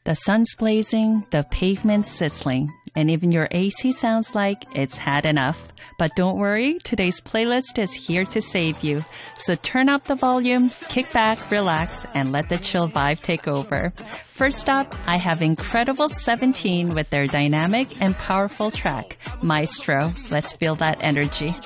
The sun's blazing, the pavement's sizzling, and even your AC sounds like it's had enough. But don't worry, today's playlist is here to save you. So turn up the volume, kick back, relax, and let the chill vibe take over. First up, I have Incredible 17 with their dynamic and powerful track, Maestro. Let's feel that energy.